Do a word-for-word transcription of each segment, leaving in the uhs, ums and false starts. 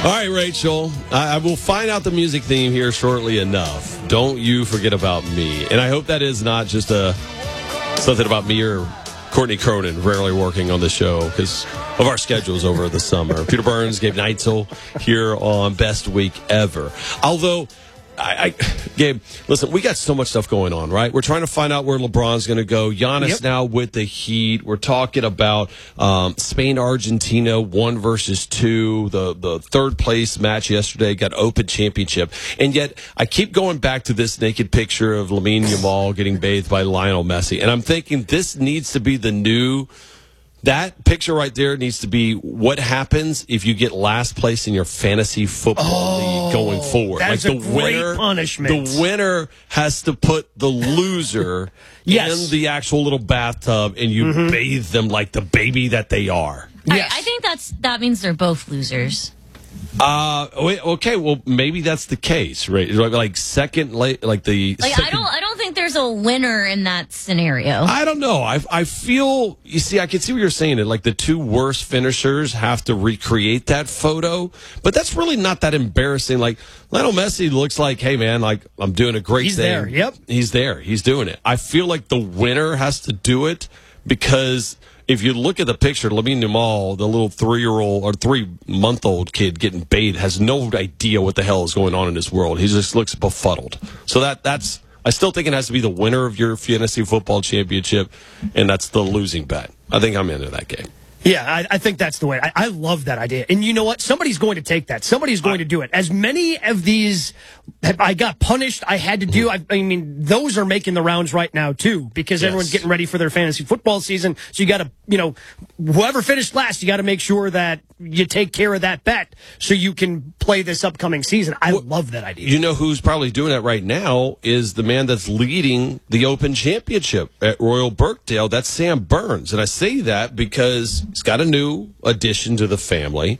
All right, Rachel, I, I will find out the music theme here shortly enough. Don't you forget about me. And I hope that is not just a something about me or Courtney Cronin rarely working on the show because of our schedules over the summer. Peter Burns, Gabe Neitzel here on Best Week Ever. Although, I, I, Gabe, listen, we got so much stuff going on, right? We're trying to find out where LeBron's going to go. Giannis yep. now with the Heat. We're talking about um, Spain, Argentina, one versus two. The the third place match yesterday got Open Championship. And yet, I keep going back to this naked picture of Lamine Yamal getting bathed by Lionel Messi. And I'm thinking this needs to be the new... That picture right there needs to be what happens if you get last place in your fantasy football oh, league going forward. That's like a the great winner, punishment. The winner has to put the loser yes. in the actual little bathtub, and you mm-hmm. bathe them like the baby that they are. Yes. I, I think that's that means they're both losers. Uh, okay, well, maybe that's the case, right? Like second, late, like the. Like second, I don't, I don't think there's a winner in that scenario. I don't know. I, I feel. You see, I can see what you're saying. It like the two worst finishers have to recreate that photo, but that's really not that embarrassing. Like Lionel Messi looks like, hey man, like I'm doing a great He's thing. there. Yep, he's there. He's doing it. I feel like the winner has to do it because. If you look at the picture, Lamine Yamal, the little three-year-old or three-month-old kid getting bathed, has no idea what the hell is going on in his world. He just looks befuddled. So that that's I still think it has to be the winner of your fantasy football championship, and that's the losing bet. I think I'm into that game. Yeah, I, I think that's the way. I, I love that idea. And you know what? Somebody's going to take that. Somebody's going to do it. As many of these I got punished, I had to do, I, I mean, those are making the rounds right now, too, because yes. everyone's getting ready for their fantasy football season. So you got to, you know, whoever finished last, you got to make sure that you take care of that bet so you can play this upcoming season. I well, love that idea. You know who's probably doing that right now is the man that's leading the Open Championship at Royal Birkdale. That's Sam Burns. And I say that because he's got a new addition to the family.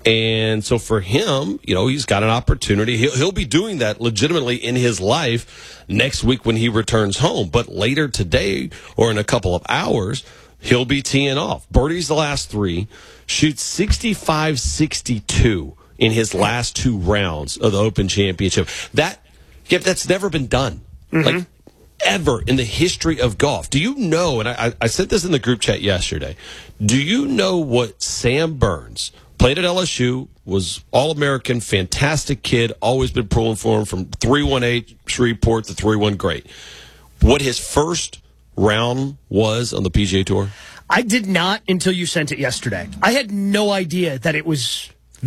And so for him, you know, he's got an opportunity. He'll, he'll be doing that legitimately in his life next week when he returns home. But later today or in a couple of hours, he'll be teeing off. Birdie's the last three, shoots sixty-five sixty-two in his last two rounds of the Open Championship. That, yeah, that's never been done. Mm-hmm. Like, ever in the history of golf. Do you know, and I, I said this in the group chat yesterday, do you know what Sam Burns, played at L S U, was All-American, fantastic kid, always been pulling for him from three one eight Shreveport to three one great. What his first round was on the P G A Tour? I did not until you sent it yesterday. I had no idea that it was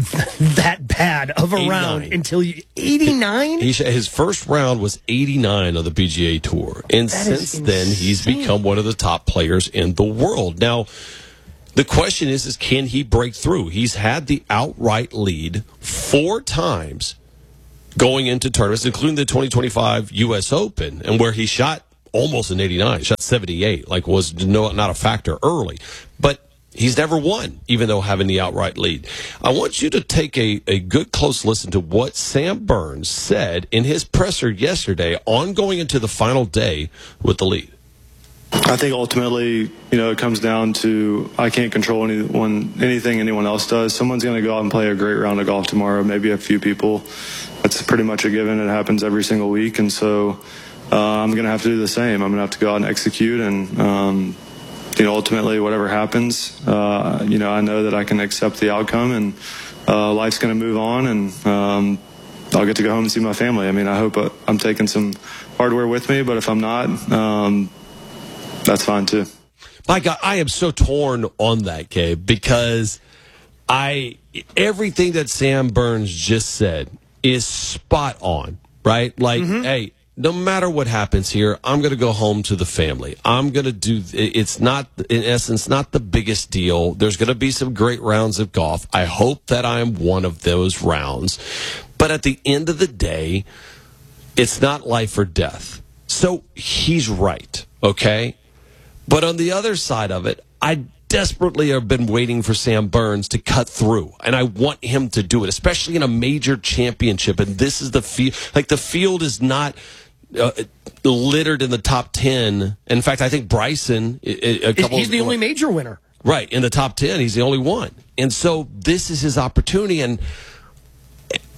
that bad of a eighty-nine round until you eighty-nine. He, his first round was eighty-nine on the P G A Tour, and that since then he's become one of the top players in the world. Now, the question is, is can he break through? He's had the outright lead four times going into tournaments, including the twenty twenty-five U S Open, and where he shot almost an eighty-nine, shot seventy-eight, like was no, not a factor early, but. He's never won, even though having the outright lead. I want you to take a, a good, close listen to what Sam Burns said in his presser yesterday on going into the final day with the lead. I think ultimately, you know, it comes down to I can't control anyone, anything anyone else does. Someone's going to go out and play a great round of golf tomorrow, maybe a few people. That's pretty much a given. It happens every single week. And so uh, I'm going to have to do the same. I'm going to have to go out and execute and, um, you know, ultimately, whatever happens, uh, you know, I know that I can accept the outcome, and uh, life's going to move on, and um, I'll get to go home and see my family. I mean, I hope I'm taking some hardware with me, but if I'm not, um, that's fine too. My God, I am so torn on that, Gabe, because I everything that Sam Burns just said is spot on, right? Like, mm-hmm. hey. No matter what happens here, I'm going to go home to the family. I'm going to do, it's not, in essence, not the biggest deal. There's going to be some great rounds of golf. I hope that I'm one of those rounds. But at the end of the day, it's not life or death. So he's right, okay? But on the other side of it, I desperately have been waiting for Sam Burns to cut through, and I want him to do it, especially in a major championship. And this is the field, like the field is not uh, littered in the top ten. In fact, I think Bryson, a, a couple, he's the only major winner, right? In the top ten, he's the only one, and so this is his opportunity. And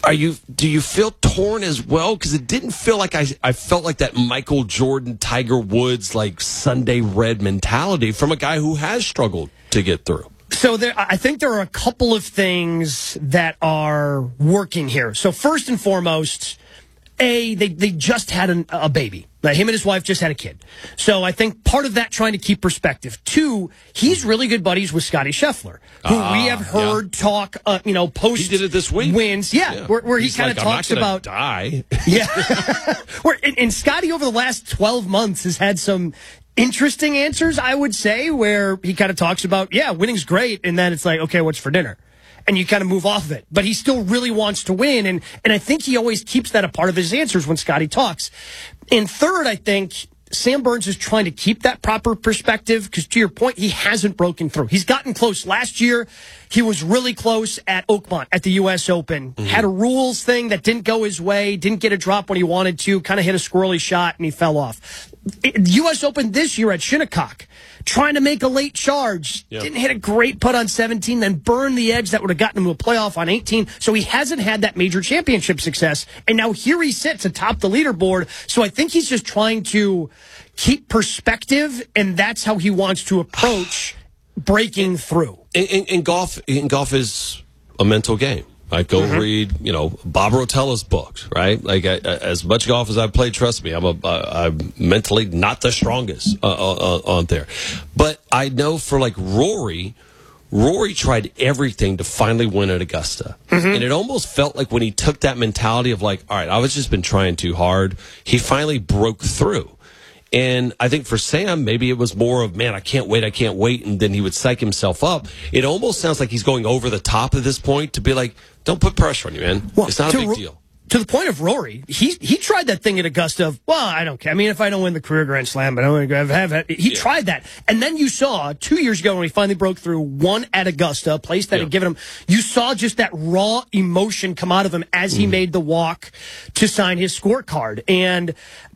Are you? Do you feel torn as well? Because it didn't feel like I. I felt like that Michael Jordan, Tiger Woods, like Sunday Red mentality from a guy who has struggled to get through. So there, I think there are a couple of things that are working here. So first and foremost, A, they, they just had an, a baby. Like him and his wife just had a kid. So I think part of that trying to keep perspective. Two, he's really good buddies with Scotty Scheffler, who Ah, we have heard yeah. talk, uh, you know, post He did it this week. wins. Yeah, Yeah. where, where he He's kind of like, talks I'm not about gonna die. Yeah. Where, and, and Scotty over the last twelve months has had some interesting answers, I would say, where he kind of talks about, yeah, winning's great. And then it's like, okay, what's for dinner? And you kind of move off of it. But he still really wants to win. And, and I think he always keeps that a part of his answers when Scotty talks. And third, I think Sam Burns is trying to keep that proper perspective because, to your point, he hasn't broken through. He's gotten close. Last year, he was really close at Oakmont at the U S Open. Mm-hmm. Had a rules thing that didn't go his way, didn't get a drop when he wanted to, kind of hit a squirrely shot, and he fell off. It, U S Open this year at Shinnecock, trying to make a late charge. Yep. Didn't hit a great putt on seventeen, then burned the edge that would have gotten him to a playoff on eighteen. So he hasn't had that major championship success. And now here he sits atop the leaderboard. So I think he's just trying to keep perspective, and that's how he wants to approach breaking through. In, in, in golf, in golf is a mental game. Like, go mm-hmm. read, you know, Bob Rotella's books, right? Like, I, as much golf as I've played, trust me, I'm a, I'm mentally not the strongest uh, uh, on there. But I know for, like, Rory, Rory tried everything to finally win at Augusta. Mm-hmm. And it almost felt like when he took that mentality of, like, all right, I've just been trying too hard, he finally broke through. And I think for Sam, maybe it was more of, man, I can't wait, I can't wait, and then he would psych himself up. It almost sounds like he's going over the top at this point to be like, don't put pressure on you, man. Well, it's not a big Ro- deal. To the point of Rory, he he tried that thing at Augusta of, well, I don't care. I mean, if I don't win the career Grand Slam, but I don't have, have it. He yeah. tried that. And then you saw two years ago when he finally broke through, one at Augusta, a place that yeah. had given him, you saw just that raw emotion come out of him as he mm. made the walk to sign his scorecard. And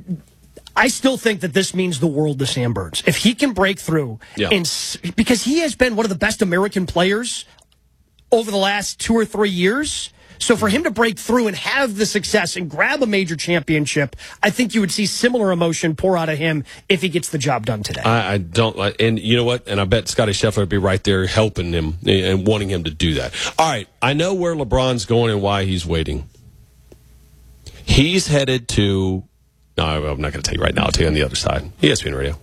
I still think that this means the world to Sam Burns. If he can break through, yeah. and, because he has been one of the best American players over the last two or three years. So for him to break through and have the success and grab a major championship, I think you would see similar emotion pour out of him if he gets the job done today. I, I don't, and you know what? And I bet Scotty Scheffler would be right there helping him and wanting him to do that. All right, I know where LeBron's going and why he's waiting. He's headed to... No, I'm not going to tell you right now. I'll tell you on the other side. E S P N Radio.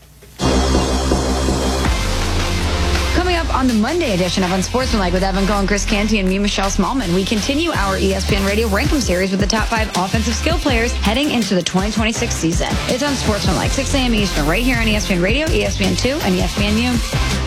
Coming up on the Monday edition of Unsportsmanlike with Evan Cohen, Chris Canty, and me, Michelle Smallman, we continue our E S P N Radio Rankum series with the top five offensive skill players heading into the twenty twenty-six season. It's Unsportsmanlike, six a.m. Eastern, right here on E S P N Radio, E S P N two, and E S P N U.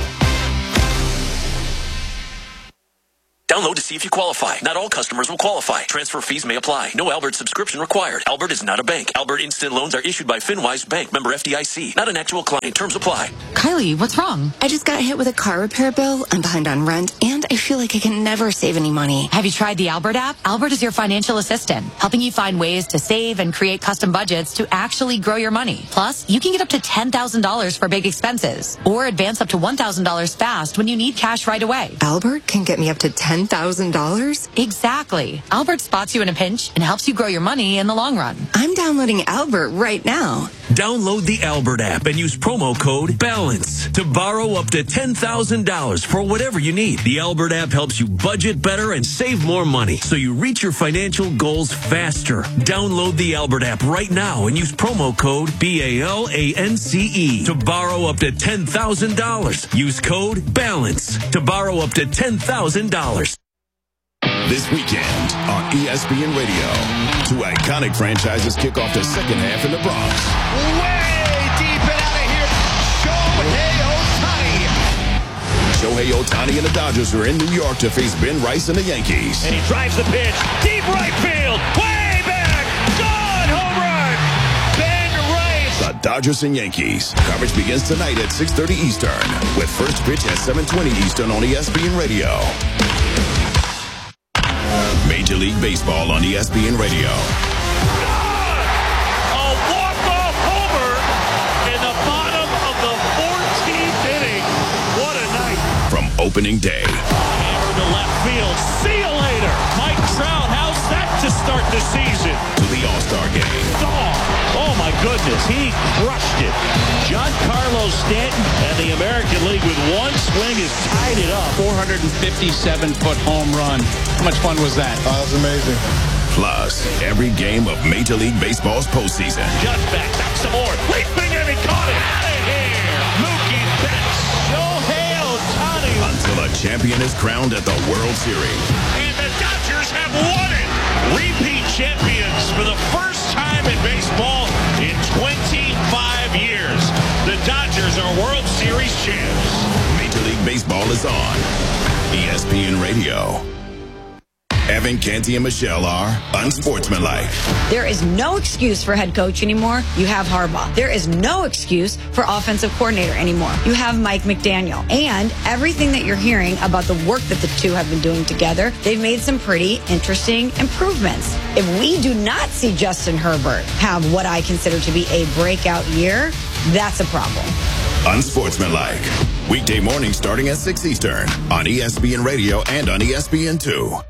Download to see if you qualify. Not all customers will qualify. Transfer fees may apply. No Albert subscription required. Albert is not a bank. Albert Instant Loans are issued by FinWise Bank, member F D I C. Not an actual client. Terms apply. Kylie, what's wrong? I just got hit with a car repair bill. I'm behind on rent, and I feel like I can never save any money. Have you tried the Albert app? Albert is your financial assistant, helping you find ways to save and create custom budgets to actually grow your money. Plus, you can get up to ten thousand dollars for big expenses, or advance up to one thousand dollars fast when you need cash right away. Albert can get me up to ten thousand dollars? Exactly. Albert spots you in a pinch and helps you grow your money in the long run. I'm downloading Albert right now. Download the Albert app and use promo code BALANCE to borrow up to ten thousand dollars for whatever you need. The Albert app helps you budget better and save more money so you reach your financial goals faster. Download the Albert app right now and use promo code B A L A N C E to borrow up to ten thousand dollars. Use code BALANCE to borrow up to ten thousand dollars. This weekend on E S P N Radio, two iconic franchises kick off the second half in the Bronx. Way deep and out of here, Shohei Ohtani. Shohei Ohtani and the Dodgers are in New York to face Ben Rice and the Yankees. And he drives the pitch, deep right field, way back, gone, home run, Ben Rice. The Dodgers and Yankees. Coverage begins tonight at six thirty Eastern, with first pitch at seven twenty Eastern on E S P N Radio. Major League Baseball on E S P N Radio. A walk-off homer in the bottom of the fourteenth inning. What a night. From opening day. Hammer to left field. See you later. Mike Trout, how's that to start the season. To the All-Star game. Oh, oh my goodness, he crushed it. Giancarlo Stanton and the American League with one swing has tied it up. four hundred fifty-seven foot home run. How much fun was that? Oh, that was amazing. Plus, every game of Major League Baseball's postseason. Just back, back some more. Leaping and he caught it. Out of here. Mookie Betts. Shohei Ohtani. Until a champion is crowned at the World Series. And the Dodgers have won it. Repeat champions for the first time in baseball in twenty-five years. The Dodgers are World Series champs. Major League Baseball is on E S P N Radio. Evan, Canty, and Michelle are unsportsmanlike. There is no excuse for head coach anymore. You have Harbaugh. There is no excuse for offensive coordinator anymore. You have Mike McDaniel. And everything that you're hearing about the work that the two have been doing together, they've made some pretty interesting improvements. If we do not see Justin Herbert have what I consider to be a breakout year, that's a problem. Unsportsmanlike. Weekday morning starting at six Eastern on E S P N Radio and on E S N two.